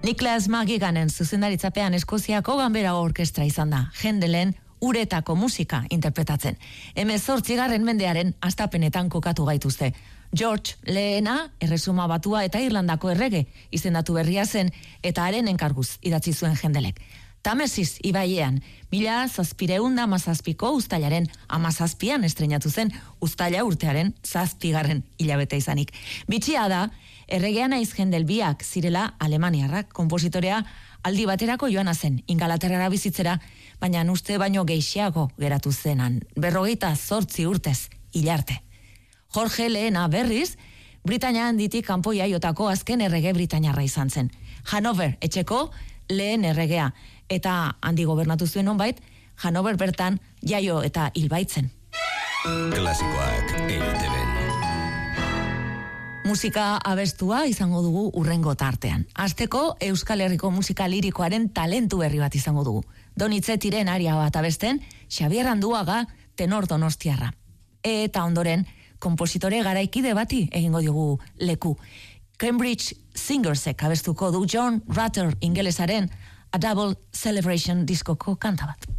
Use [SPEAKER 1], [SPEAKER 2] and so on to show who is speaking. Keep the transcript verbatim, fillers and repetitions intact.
[SPEAKER 1] Niklas Magiganen zuzendaritzapean Eskoziako Ganbera Orkestra izan da, Händelen uretako musika interpretatzen. Hemezortzigarren mendearen hastapenetan kokatu gaituzte. George lehena, erresuma batua eta Irlandako errege izendatu berria zen eta haren enkarguz idatzi zuen Händelek. Tamesis ibaiean, mila zazpireunda mazazpiko uztailaren amazazpian estrenatu zen uztaila urtearen zazpigarren hilabete izanik. Bitxia da, erregea naiz Händel biak zirela alemaniarrak, konpositorea aldi baterako joana zen, Ingalaterrara bizitzera, baina uste baino geixiago geratu zenan, berrogeita zortzi urtez, hilarte. Jorge lehena berriz, Britainia handitik kanpo jaiotako azken errege britainiarra izan zen. Hanover etxeko lehen erregea, eta handi gobernatu zuen honbait, Hanover bertan jaio eta hilbaitzen.
[SPEAKER 2] Klasikoak E I Te Ben.
[SPEAKER 1] Musika abestua izango dugu urrengo tartean. Hasteko Euskal Herriko musika lirikoaren talentu berri bat izango dugu. Donitzetiren aria bat abesten, Xabier Anduaga tenor donostiarra. Eta ondoren, kompositore garaikide bati egingo diogu leku. Cambridge Singersek abestuko du John Rutter ingelesaren A Double Celebration diskoko kanta bat.